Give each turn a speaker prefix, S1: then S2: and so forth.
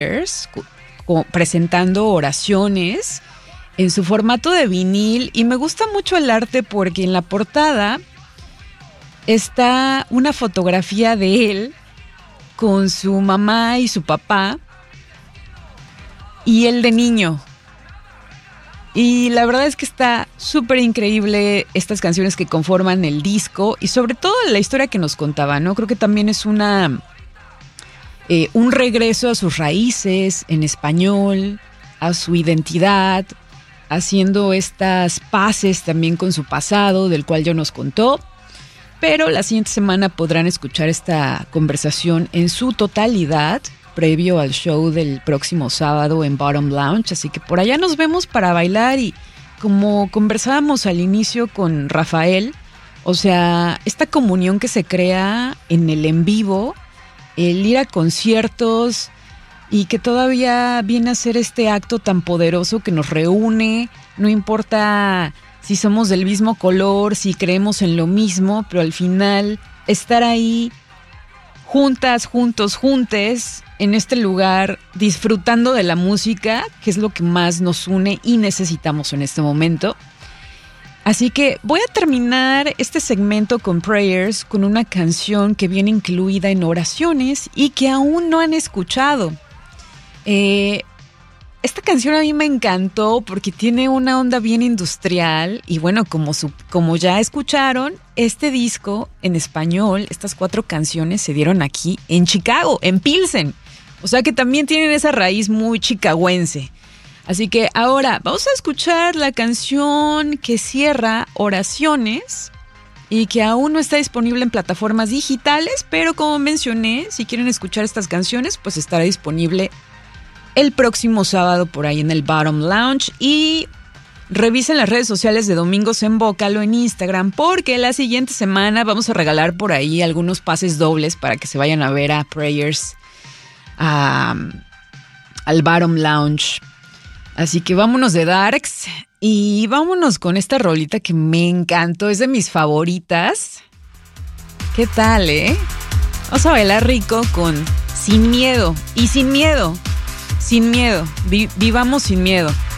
S1: presentando oraciones en su formato de vinil, y me gusta mucho el arte porque en la portada está una fotografía de él con su mamá y su papá y él de niño. Y la verdad es que está súper increíble estas canciones que conforman el disco y sobre todo la historia que nos contaba, ¿no? Creo que también es un regreso a sus raíces en español, a su identidad, haciendo estas paces también con su pasado, del cual ya nos contó. Pero la siguiente semana podrán escuchar esta conversación en su totalidad, previo al show del próximo sábado en Bottom Lounge. Así que por allá nos vemos para bailar y como conversábamos al inicio con Rafael, o sea, esta comunión que se crea en el en vivo, el ir a conciertos y que todavía viene a ser este acto tan poderoso que nos reúne, no importa si somos del mismo color, si creemos en lo mismo, pero al final estar ahí juntas, juntos, juntes, en este lugar, disfrutando de la música, que es lo que más nos une y necesitamos en este momento. Así que voy a terminar este segmento con Prayers, con una canción que viene incluida en Oraciones y que aún no han escuchado. Esta canción a mí me encantó porque tiene una onda bien industrial y bueno, como ya escucharon, este disco en español, estas 4 canciones se dieron aquí en Chicago, en Pilsen. O sea que también tienen esa raíz muy chicaguense. Así que ahora vamos a escuchar la canción que cierra Oraciones y que aún no está disponible en plataformas digitales, pero como mencioné, si quieren escuchar estas canciones, pues estará disponible el próximo sábado por ahí en el Bottom Lounge. Y revisen las redes sociales de Domingos en Bócalo en Instagram, porque la siguiente semana vamos a regalar por ahí algunos pases dobles para que se vayan a ver a Prayers al Bottom Lounge. Así que vámonos de Darks y vámonos con esta rolita que me encantó, es de mis favoritas. ¿Qué tal, Vamos a bailar rico con Sin Miedo. Y sin miedo. Sin miedo, vivamos sin miedo.